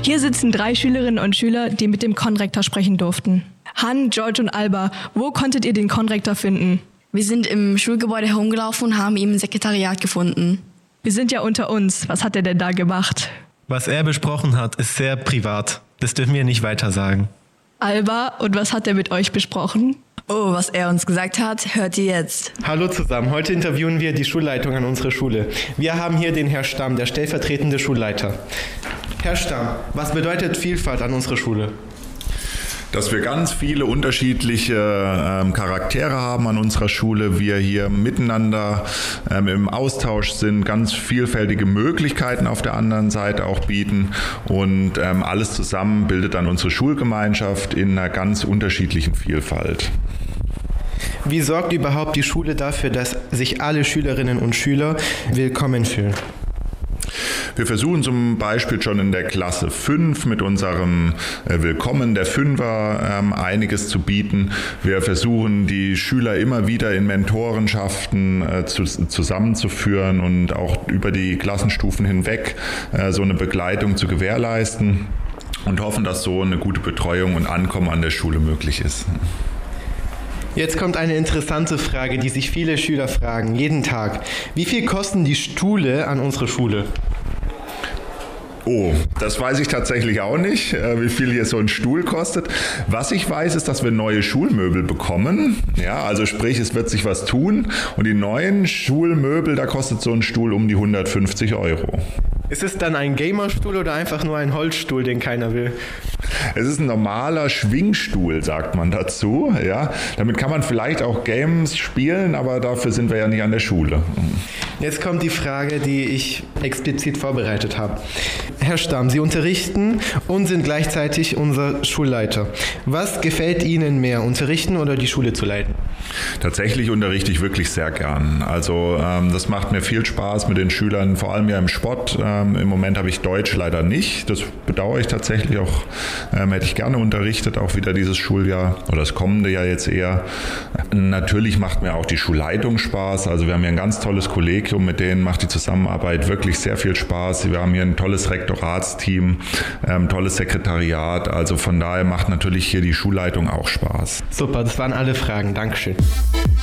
Hier sitzen 3 Schülerinnen und Schüler, die mit dem Konrektor sprechen durften. Han, George und Alba, wo konntet ihr den Konrektor finden? Wir sind im Schulgebäude herumgelaufen und haben ihn im Sekretariat gefunden. Wir sind ja unter uns. Was hat er denn da gemacht? Was er besprochen hat, ist sehr privat. Das dürfen wir nicht weiter sagen. Alba, und was hat er mit euch besprochen? Oh, was er uns gesagt hat, hört ihr jetzt. Hallo zusammen, heute interviewen wir die Schulleitung an unserer Schule. Wir haben hier den Herr Stamm, der stellvertretende Schulleiter. Herr Stamm, was bedeutet Vielfalt an unserer Schule? Dass wir ganz viele unterschiedliche Charaktere haben an unserer Schule, wir hier miteinander im Austausch sind, ganz vielfältige Möglichkeiten auf der anderen Seite auch bieten und alles zusammen bildet dann unsere Schulgemeinschaft in einer ganz unterschiedlichen Vielfalt. Wie sorgt überhaupt die Schule dafür, dass sich alle Schülerinnen und Schüler willkommen fühlen? Wir versuchen zum Beispiel schon in der Klasse 5 mit unserem Willkommen der Fünfer einiges zu bieten. Wir versuchen, die Schüler immer wieder in Mentorenschaften zusammenzuführen und auch über die Klassenstufen hinweg so eine Begleitung zu gewährleisten und hoffen, dass so eine gute Betreuung und Ankommen an der Schule möglich ist. Jetzt kommt eine interessante Frage, die sich viele Schüler fragen, jeden Tag. Wie viel kosten die Stühle an unserer Schule? Oh, das weiß ich tatsächlich auch nicht, wie viel hier so ein Stuhl kostet. Was ich weiß, ist, dass wir neue Schulmöbel bekommen. Ja, also sprich, es wird sich was tun. Und die neuen Schulmöbel, da kostet so ein Stuhl um die 150 €. Ist es dann ein Gamerstuhl oder einfach nur ein Holzstuhl, den keiner will? Es ist ein normaler Schwingstuhl, sagt man dazu. Ja, damit kann man vielleicht auch Games spielen, aber dafür sind wir ja nicht an der Schule. Jetzt kommt die Frage, die ich explizit vorbereitet habe. Herr Stamm, Sie unterrichten und sind gleichzeitig unser Schulleiter. Was gefällt Ihnen mehr, unterrichten oder die Schule zu leiten? Tatsächlich unterrichte ich wirklich sehr gern. Also das macht mir viel Spaß mit den Schülern, vor allem ja im Sport. Im Moment habe ich Deutsch leider nicht. Das bedauere ich tatsächlich auch. Hätte ich gerne unterrichtet, auch wieder dieses Schuljahr oder das kommende Jahr jetzt eher. Natürlich macht mir auch die Schulleitung Spaß. Also wir haben hier ein ganz tolles Kollegium, mit denen macht die Zusammenarbeit wirklich sehr viel Spaß. Wir haben hier ein tolles Rektoratsteam, tolles Sekretariat. Also von daher macht natürlich hier die Schulleitung auch Spaß. Super, das waren alle Fragen. Dankeschön.